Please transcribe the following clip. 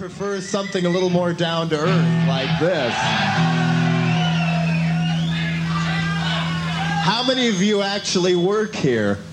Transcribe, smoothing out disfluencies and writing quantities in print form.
prefers something a little more down to earth, like this. How many of you actually work here?